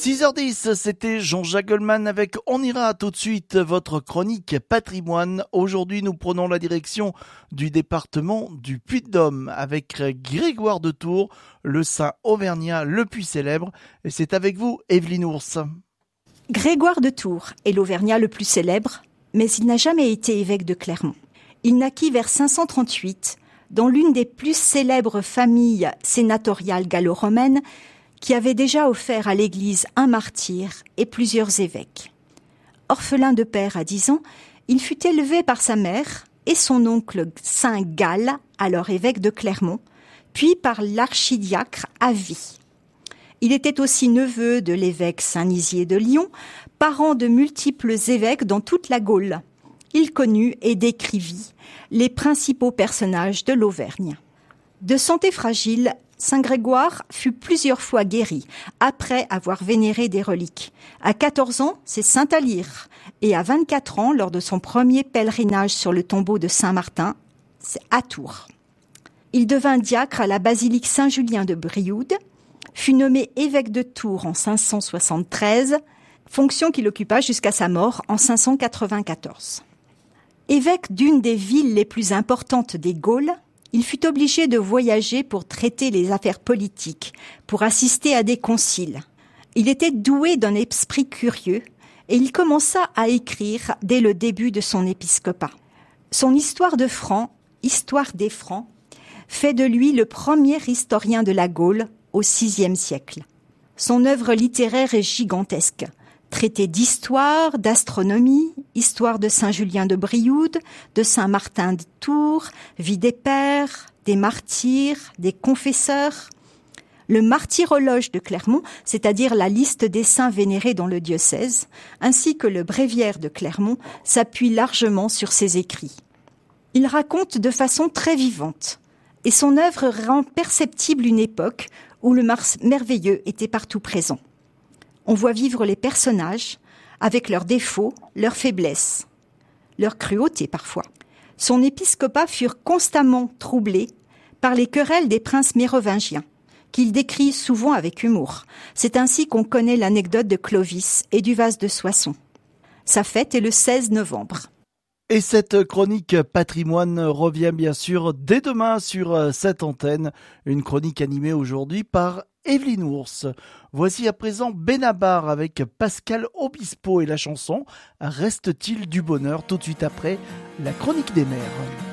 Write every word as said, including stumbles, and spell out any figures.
six heures dix, c'était Jean-Jacques Goldman avec On ira tout de suite, votre chronique patrimoine. Aujourd'hui, nous prenons la direction du département du Puy-de-Dôme avec Grégoire de Tours, le saint auvergnat le plus célèbre. Et c'est avec vous, Evelyne Ours. Grégoire de Tours est l'auvergnat le plus célèbre, mais il n'a jamais été évêque de Clermont. Il naquit vers cinq cent trente-huit dans l'une des plus célèbres familles sénatoriales gallo-romaines qui avait déjà offert à l'Église un martyr et plusieurs évêques. Orphelin de père à dix ans, il fut élevé par sa mère et son oncle saint Gall, alors évêque de Clermont, puis par l'archidiacre à vie. Il était aussi neveu de l'évêque saint Nizier de Lyon, parent de multiples évêques dans toute la Gaule. Il connut et décrivit les principaux personnages de l'Auvergne. De santé fragile, saint Grégoire fut plusieurs fois guéri, après avoir vénéré des reliques. À quatorze ans, c'est saint Alyre, et à vingt-quatre ans, lors de son premier pèlerinage sur le tombeau de saint Martin, c'est à Tours. Il devint diacre à la basilique Saint-Julien de Brioude, fut nommé évêque de Tours en cinq cent soixante-treize, fonction qu'il occupa jusqu'à sa mort en cinq cent quatre-vingt-quatorze. Évêque d'une des villes les plus importantes des Gaules, il fut obligé de voyager pour traiter les affaires politiques, pour assister à des conciles. Il était doué d'un esprit curieux et il commença à écrire dès le début de son épiscopat. Son Histoire de Francs, Histoire des Francs, fait de lui le premier historien de la Gaule au sixième siècle. Son œuvre littéraire est gigantesque. Traité d'histoire, d'astronomie, histoire de Saint-Julien de Brioude, de Saint-Martin de Tours, vie des pères, des martyrs, des confesseurs. Le martyrologe de Clermont, c'est-à-dire la liste des saints vénérés dans le diocèse, ainsi que le bréviaire de Clermont, s'appuient largement sur ses écrits. Il raconte de façon très vivante, et son œuvre rend perceptible une époque où le mars merveilleux était partout présent. On voit vivre les personnages avec leurs défauts, leurs faiblesses, leur cruauté parfois. Son épiscopat furent constamment troublés par les querelles des princes mérovingiens, qu'il décrit souvent avec humour. C'est ainsi qu'on connaît l'anecdote de Clovis et du vase de Soissons. Sa fête est le seize novembre. Et cette chronique patrimoine revient bien sûr dès demain sur cette antenne. Une chronique animée aujourd'hui par Evelyne Ours. Voici à présent Benabar avec Pascal Obispo et la chanson Reste-t-il du bonheur tout de suite après la chronique des mers.